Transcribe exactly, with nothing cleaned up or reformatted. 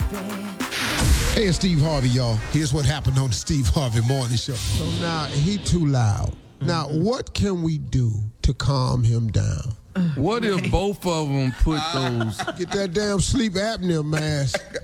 Hey, it's Steve Harvey, y'all. Here's what happened on the Steve Harvey Morning Show. So now he too loud. Now, what can we do to calm him down? What if both of them put those... Get that damn sleep apnea mask.